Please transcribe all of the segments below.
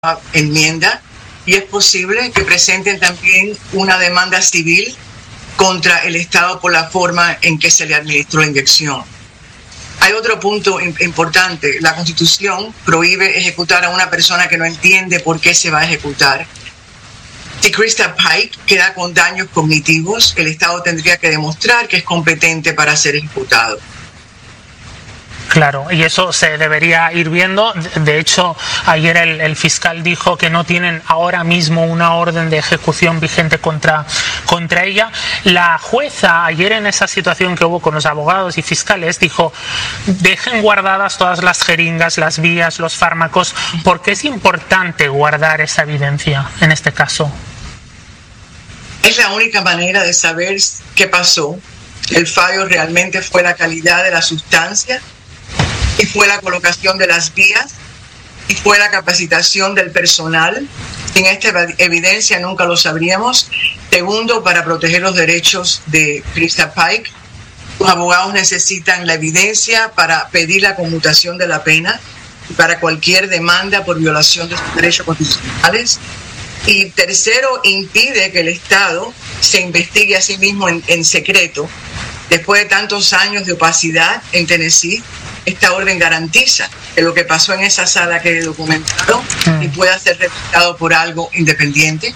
enmienda y es posible que presenten también una demanda civil contra el Estado por la forma en que se le administró la inyección. Hay otro punto importante. La Constitución prohíbe ejecutar a una persona que no entiende por qué se va a ejecutar. Si Krista Pike queda con daños cognitivos, el Estado tendría que demostrar que es competente para ser ejecutado. Claro, y eso se debería ir viendo. De hecho, ayer el fiscal dijo que no tienen ahora mismo una orden de ejecución vigente contra ella. La jueza, ayer en esa situación que hubo con los abogados y fiscales, dijo: dejen guardadas todas las jeringas, las vías, los fármacos, porque es importante guardar esa evidencia en este caso. Es la única manera de saber qué pasó. El fallo realmente fue la calidad de la sustancia, y fue la colocación de las vías, y fue la capacitación del personal. Sin esta evidencia nunca lo sabríamos. Segundo, para proteger los derechos de Krista Pike, los abogados necesitan la evidencia para pedir la conmutación de la pena y para cualquier demanda por violación de sus derechos constitucionales. Y tercero, impide que el Estado se investigue a sí mismo en secreto. Después de tantos años de opacidad en Tennessee, esta orden garantiza que lo que pasó en esa sala quede documentado y pueda ser replicado por algo independiente.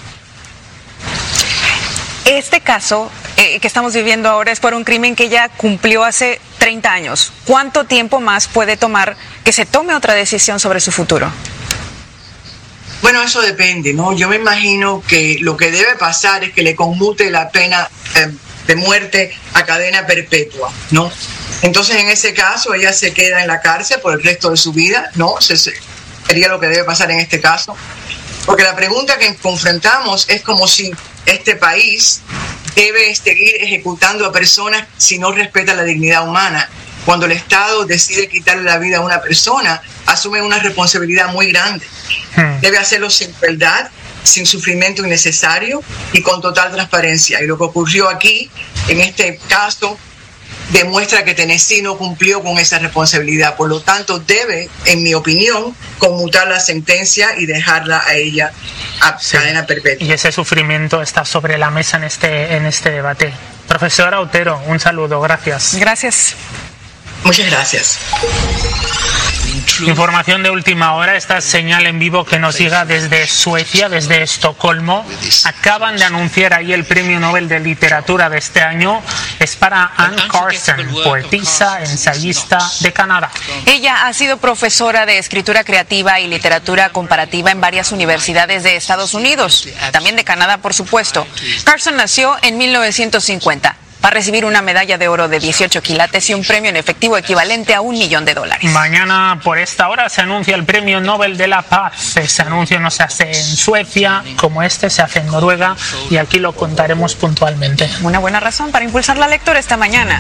Este caso que estamos viviendo ahora es por un crimen que ya cumplió hace 30 años. ¿Cuánto tiempo más puede tomar que se tome otra decisión sobre su futuro? Bueno, eso depende, ¿no? Yo me imagino que lo que debe pasar es que le conmute la pena de muerte a cadena perpetua, ¿no? Entonces, en ese caso, ella se queda en la cárcel por el resto de su vida, ¿no? Sería lo que debe pasar en este caso. Porque la pregunta que confrontamos es como si este país debe seguir ejecutando a personas si no respeta la dignidad humana. Cuando el Estado decide quitarle la vida a una persona, asume una responsabilidad muy grande. Debe hacerlo sin crueldad, sin sufrimiento innecesario y con total transparencia. Y lo que ocurrió aquí, en este caso, demuestra que Tennessee no cumplió con esa responsabilidad. Por lo tanto, debe, en mi opinión, conmutar la sentencia y dejarla a ella a cadena perpetua. Y ese sufrimiento está sobre la mesa en este debate. Profesora Otero, un saludo, gracias. Gracias. Muchas gracias. Información de última hora, esta señal en vivo que nos llega desde Suecia, desde Estocolmo. Acaban de anunciar ahí el Premio Nobel de Literatura de este año. Es para Anne Carson, poetisa, ensayista de Canadá. Ella ha sido profesora de escritura creativa y literatura comparativa en varias universidades de Estados Unidos, también de Canadá, por supuesto. Carson nació en 1950. Va a recibir una medalla de oro de 18 quilates y un premio en efectivo equivalente a $1 millón. Mañana por esta hora se anuncia el Premio Nobel de la Paz. Ese anuncio no se hace en Suecia, como este se hace en Noruega, y aquí lo contaremos puntualmente. Una buena razón para impulsar la lectura esta mañana.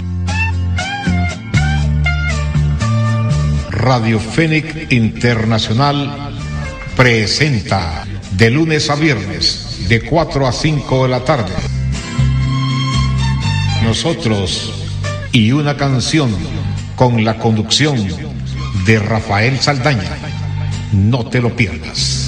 Radio Fénix Internacional presenta de lunes a viernes de 4 a 5 de la tarde. Nosotros y una canción, con la conducción de Rafael Saldaña. No te lo pierdas.